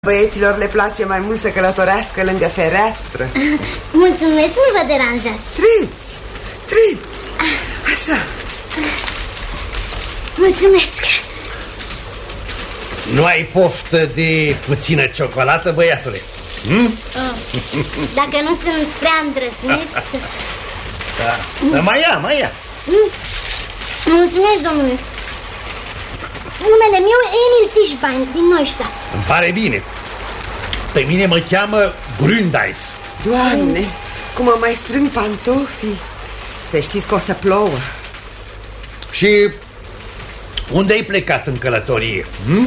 Băieților le place mai mult să călătorească lângă fereastră. Mulțumesc, nu vă deranjați. Treci. Așa. Mulțumesc. Nu ai poftă de puțină ciocolată, băiatule? Dacă nu sunt prea îndrăzneți. Da, mai ia. Mulțumesc, domnule. Numele meu e Emil Tischbein, din Neustadt. Îmi pare bine. Pe mine mă cheamă Gründeis. Doamne, cum mă mai strâng pantofii. Să știți că o să plouă. Și unde ai plecat în călătorie?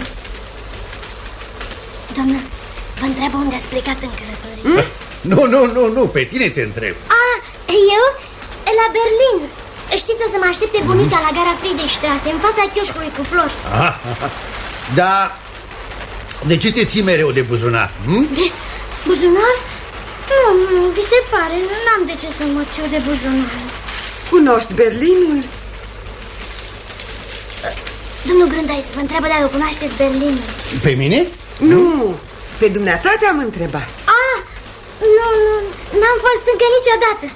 Doamnă, vă întreb unde ați plecat în călătorie? Nu, pe tine te întreb. Eu? La Berlin. Știți, o să mă aștepte bunica la gara Friedrichstraße, în fața chioșcului cu flori. Da. De ce te ții mereu de buzunar? De buzunar? Nu, vi se pare, n-am de ce să mă țiu de buzunar. Cunoști Berlinul? Domnul Gründeis, vă întreabă dacă cunoașteți Berlinul. Pe mine? Nu, pe dumneata te-am întrebat. Nu, n-am fost încă niciodată.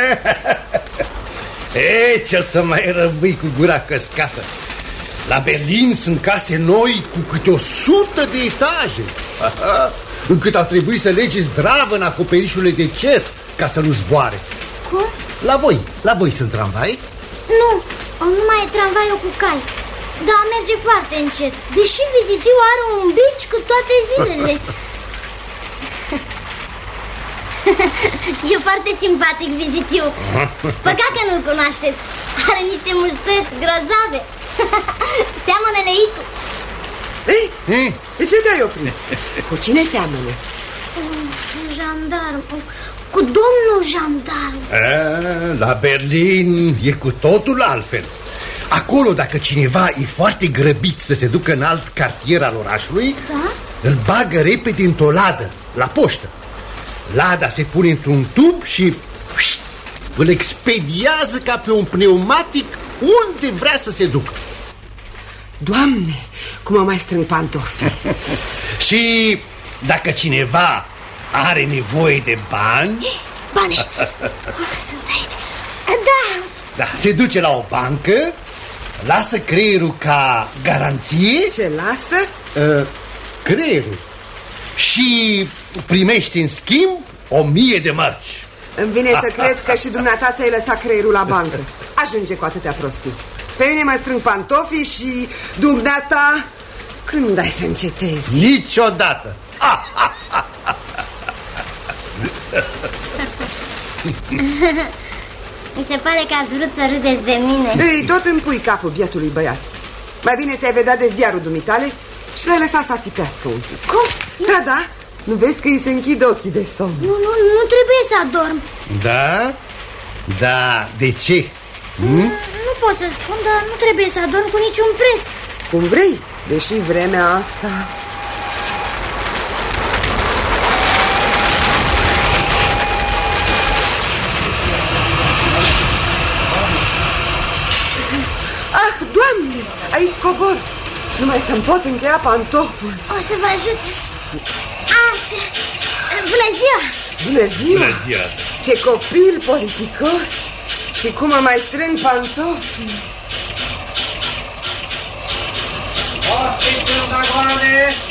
Ce să mai răbâi cu gura căscată. La Berlin sunt case noi cu câte 100 de etaje. Încât a trebuit să legi zdravă în acoperișurile de cer ca să nu zboare. Cum? La voi sunt tramvai? Nu, numai e tramvaiul cu cai. Dar merge foarte încet, deși Vizitiu are un bici cu toate zilele. E foarte simpatic Vizitiu. Păcat că nu-l cunoașteți. Are niște mustăți grozave. Seamănă leit cu... Ei, de ce te-ai oprit? Cu cine seamănă? Jandarm. Cu domnul jandarm. La Berlin e cu totul altfel. Acolo, dacă cineva e foarte grăbit să se ducă în alt cartier al orașului, îl bagă repede într-o ladă, la poștă. Lada se pune într-un tub și îl expediază ca pe un pneumatic unde vrea să se ducă. Doamne, cum mă mai strâng pantofii. Și dacă cineva are nevoie de bani... Bani! Sunt aici. Da, se duce la o bancă, lasă creierul ca garanție. Ce lasă? Creierul. Și primești în schimb 1000 de marci. Îmi vine să cred că și dumneata ți-ai lăsat creierul la bancă. Ajunge cu atâtea prostii. Pe mine mă strâng pantofii și dumneata, când ai să încetezi? Niciodată. Mi se pare că ați vrut să râdeți de mine. Ei, tot îmi pui capul bietului băiat. Mai bine ți-ai vedea de ziarul dumitale și l-ai lăsat să țipească un pic. Cum? Da, nu vezi că îi se închid ochii de somn? Nu trebuie să adorm. Da, de ce? Nu pot să spun, dar nu trebuie să adorm cu niciun preț. Cum vrei, deși vremea asta... Doamne, aici cobor. Nu mai să-mi pot încheia pantoful. O să vă ajut. Așa. Bună ziua! Bună ziua! Ce copil politicos. Și cum mă mai strâng pantofii. Poftiți în vagoane!